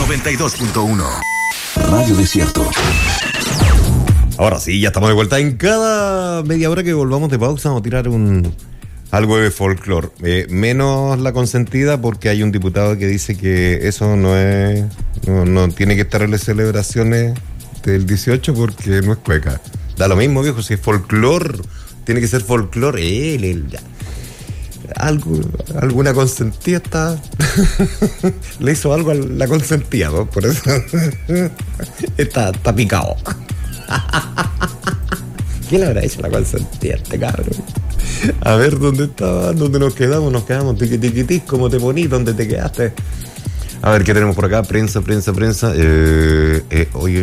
92.1 Radio Desierto. Ahora sí, ya estamos de vuelta. En cada media hora que volvamos de pausa vamos a tirar algo de folclore. Menos La Consentida, porque hay un diputado que dice que eso no tiene que estar en las celebraciones del 18 porque no es cueca. Da lo mismo, viejo, si es folclore, tiene que ser folclore. Alguna consentida está le hizo algo a la consentida, ¿no? Por eso está picado. ¿Quién le habrá hecho la consentida a este cabrón? A ver, ¿dónde estaba? ¿Dónde nos quedamos? Nos quedamos tiqui, ¿cómo te poní? ¿Dónde te quedaste? A ver, ¿qué tenemos por acá? Prensa. Oye.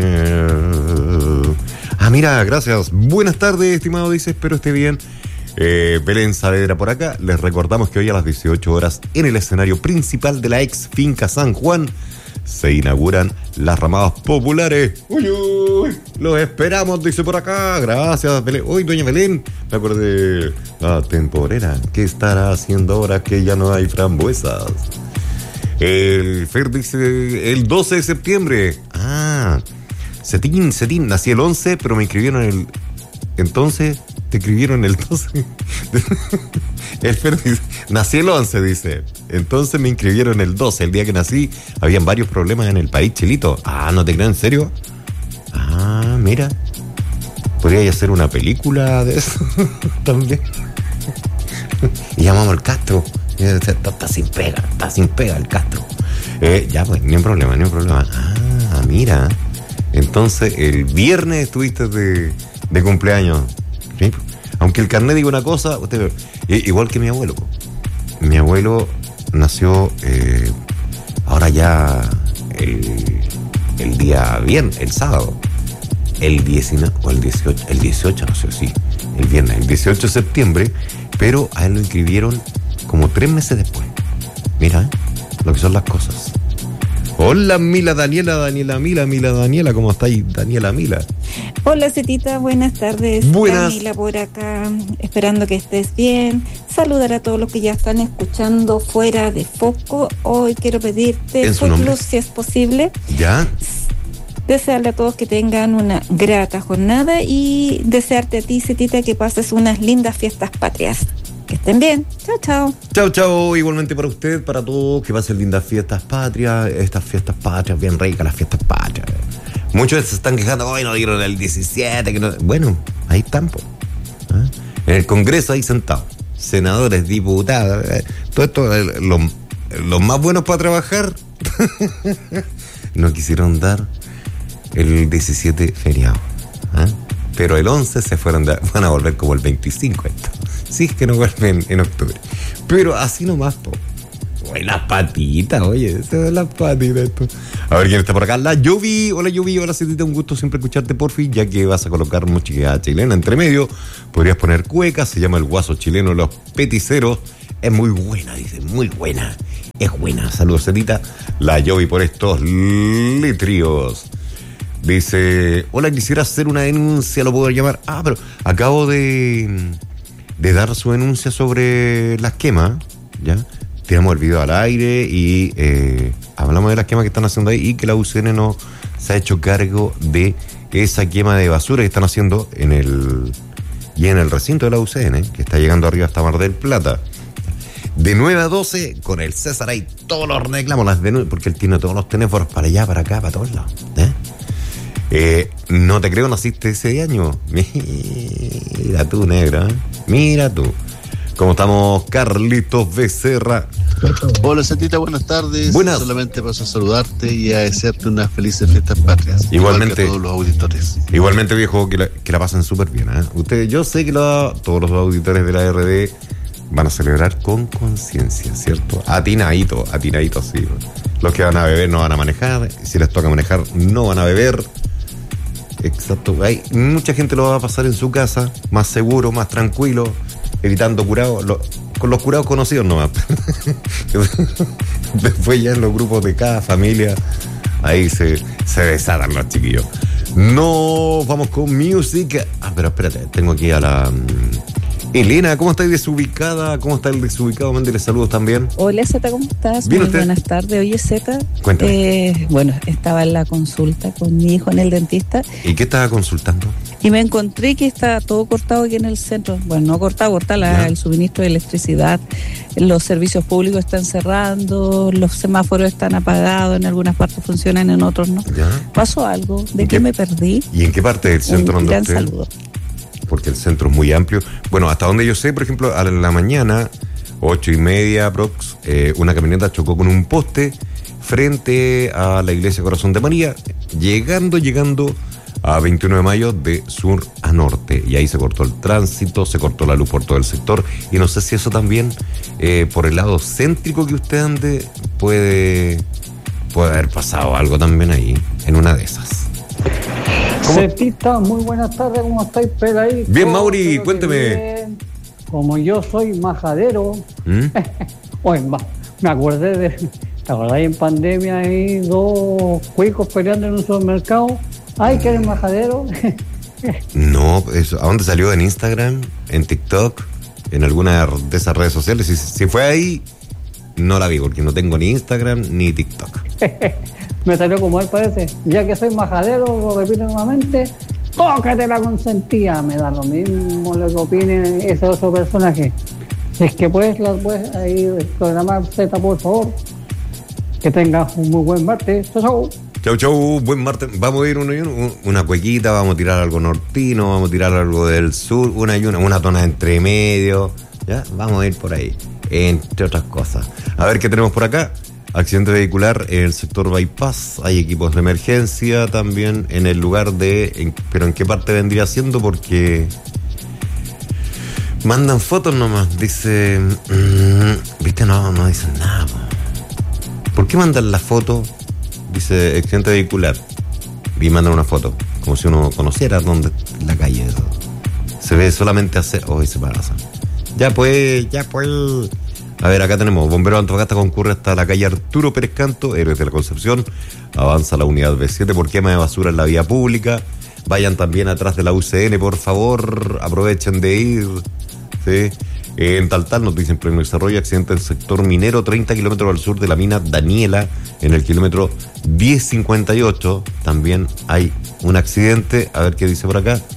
Mira, gracias. Buenas tardes, estimado, dice, espero esté bien. Belén Saavedra por acá. Les recordamos que hoy a las 18 horas en el escenario principal de la ex finca San Juan se inauguran las ramadas populares. Uy, los esperamos, dice por acá. Gracias, Belén. Uy, doña Belén, me acordé. La temporera, ¿qué estará haciendo ahora que ya no hay frambuesas? El Fer dice el 12 de septiembre. Cetín, nací el 11, pero me inscribieron el... Entonces, te escribieron el 12. El Fer dice, nací el 11, dice. Entonces me inscribieron el 12. El día que nací, habían varios problemas en el país, Chilito. ¿No te creo? ¿En serio? Mira. Podría hacer una película de eso también. Y llamamos al Castro. Está sin pega el Castro. Ya, pues, ni un problema. Mira. Entonces, el viernes estuviste de cumpleaños. ¿Sí? Aunque el carnet diga una cosa, usted, igual que mi abuelo. Mi abuelo nació ahora ya el día viernes, el sábado. El 19 o el 18, el 18 no sé, sí. El viernes, el 18 de septiembre, pero a él lo inscribieron como 3 meses después. Mira, lo que son las cosas. Hola, Daniela, ¿cómo estáis, Daniela Mila? Hola, Cetita, buenas tardes. Buenas. Daniela por acá, esperando que estés bien. Saludar a todos los que ya están escuchando Fuera de Foco. Hoy quiero pedirte, Footloose, si es posible. ¿Ya? Desearle a todos que tengan una grata jornada y desearte a ti, Cetita, que pases unas lindas fiestas patrias. Que estén bien. Chao. Igualmente para usted, para todos, que pasen lindas fiestas patrias. Estas fiestas patrias, bien ricas las fiestas patrias. Muchos se están quejando, hoy no dieron el 17. Que no... Bueno, ahí están, po. En el Congreso ahí sentados. Senadores, diputados. Todo esto, los más buenos para trabajar. No quisieron dar el 17 feriado. Pero el 11 se fueron, van a volver como el 25 esto. Sí, es que no vuelven en octubre. Pero así nomás, po. Las patitas, oye, las patitas esto. A ver quién está por acá. La Yovi. Hola, Yovi. Hola, Cetita, un gusto siempre escucharte, porfi, ya que vas a colocar música chilena entre medio. Podrías poner cueca, se llama El Guaso Chileno, Los Peticeros. Es muy buena, dice, muy buena. Es buena. Saludos, Cetita. La Yovi por estos litríos. Dice, hola, quisiera hacer una denuncia, ¿lo puedo llamar? Pero acabo de dar su denuncia sobre las quemas, ¿ya? Tiramos el video al aire y hablamos de las quemas que están haciendo ahí y que la UCN no se ha hecho cargo de esa quema de basura que están haciendo en el recinto de la UCN, que está llegando arriba hasta Mar del Plata. De 9 a 12, con el César ahí, todos los reclamos, las denuncias, porque él tiene todos los teléfonos para allá, para acá, para todos lados, no te creo, naciste ese año. Mira tú, negra. Mira tú. ¿Cómo estamos, Carlitos Becerra? Hola, Cetita, buenas tardes. Buenas. Solamente paso a saludarte y a desearte unas felices fiestas patrias. Igualmente. A todos los auditores. Igualmente, viejo, que la pasen súper bien. Ustedes, yo sé que todos los auditores de la RD van a celebrar con conciencia, ¿cierto? Atinadito, sí. Los que van a beber no van a manejar. Si les toca manejar, no van a beber. Exacto. Hay mucha gente lo va a pasar en su casa, más seguro, más tranquilo, evitando curados, con los curados conocidos nomás. Después ya en los grupos de cada familia, ahí se desatan los chiquillos. No, vamos con music. Pero espérate, tengo aquí a Elena, ¿cómo estáis desubicada? ¿Cómo está el desubicado? Mándele saludos también. Hola Zeta, ¿cómo estás? Bien, Muy usted. buenas tardes. Oye Zeta, Cuéntame. bueno, estaba en la consulta con mi hijo en el dentista ¿Y qué estaba consultando? y me encontré que está todo cortado aquí en el centro. Bueno, no cortado, el suministro de electricidad, los servicios públicos están cerrando, los semáforos están apagados, en algunas partes funcionan, en otros no. ¿Ya? ¿Pasó algo? ¿De qué me perdí? ¿Y en qué parte del centro Un anda gran usted? saludo. Porque el centro es muy amplio. Bueno, hasta donde yo sé, por ejemplo, a la mañana, 8:30 aprox, una camioneta chocó con un poste frente a la iglesia Corazón de María, llegando a 21 de mayo de sur a norte. Y ahí se cortó el tránsito, se cortó la luz por todo el sector. Y no sé si eso también, por el lado céntrico que usted ande, puede haber pasado algo también ahí, en una de esas. Cetita, muy buenas tardes, ¿cómo estáis, peladito? Bien, Mauri, Espero que cuénteme. bien. Como yo soy majadero, ¿Mm? oye, me acordé de, ¿te acordás en pandemia hay dos cuicos peleando en un supermercado? Ay, que eres majadero. No, eso, ¿a dónde salió? ¿En Instagram? ¿En TikTok? ¿En alguna de esas redes sociales? Si fue ahí, no la vi, porque no tengo ni Instagram ni TikTok. Me salió como él parece. Ya que soy majadero, lo repito nuevamente, tócate la consentía. Me da lo mismo lo que opine ese otro personaje. Si es que puedes ahí programar Z, por favor. Que tengas un muy buen martes. Chau, chau. Chau, buen martes. Vamos a ir una cuequita, vamos a tirar algo nortino, vamos a tirar algo del sur, una tona entre medio. ¿Ya? Vamos a ir por ahí, entre otras cosas. A ver qué tenemos por acá. Accidente vehicular en el sector Bypass. Hay equipos de emergencia también en el lugar pero ¿en qué parte vendría siendo? Porque mandan fotos nomás. Dice, viste, no dicen nada. ¿Por qué mandan la foto? Dice accidente vehicular y mandan una foto, como si uno conociera dónde la calle. Se ve solamente hoy se pasa. Ya pues. A ver, acá tenemos, Bomberos de Antofagasta concurre hasta la calle Arturo Pérez Canto, Héroes de la Concepción. Avanza la unidad B7 por quema de basura en la vía pública. Vayan también atrás de la UCN, por favor, aprovechen de ir. ¿Sí? En Taltal nos dicen pleno desarrollo, accidente en el sector minero, 30 kilómetros al sur de la mina Daniela, en el kilómetro 1058. También hay un accidente, a ver qué dice por acá.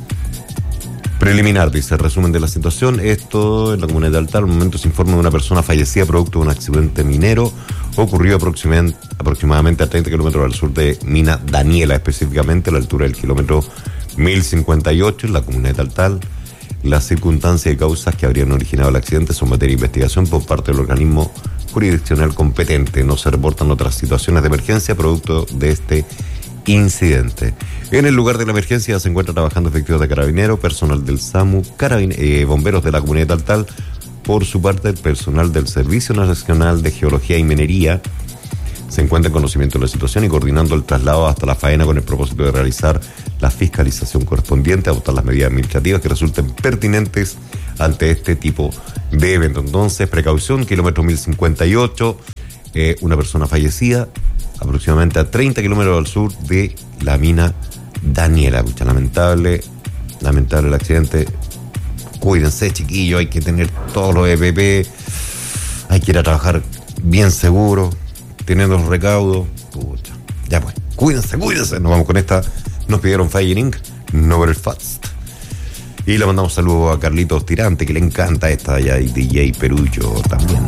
Preliminar, dice, resumen de la situación. Esto en la comuna de Taltal, al momento se informa de una persona fallecida producto de un accidente minero. Ocurrió aproximadamente a 30 kilómetros al sur de mina Daniela, específicamente a la altura del kilómetro 1058 en la comuna de Taltal. Las circunstancias y causas que habrían originado el accidente son materia de investigación por parte del organismo jurisdiccional competente. No se reportan otras situaciones de emergencia producto de este incidente. En el lugar de la emergencia se encuentra trabajando efectivos de Carabineros, personal del SAMU, bomberos de la comunidad de Taltal. Por su parte, el personal del Servicio Nacional de Geología y Minería se encuentra en conocimiento de la situación y coordinando el traslado hasta la faena con el propósito de realizar la fiscalización correspondiente, adoptar las medidas administrativas que resulten pertinentes ante este tipo de evento. Entonces, precaución, kilómetro 1058, una persona fallecida aproximadamente a 30 kilómetros al sur de la mina Daniela. Pucha, lamentable el accidente. Cuídense, chiquillos, hay que tener todos los EPP, hay que ir a trabajar bien seguro, teniendo los recaudos. Pucha, ya pues, cuídense. Nos vamos con esta. Nos pidieron Fire Inc., Nobel Fast. Y le mandamos saludos a Carlitos Tirante, que le encanta esta, ya, y DJ Perullo también.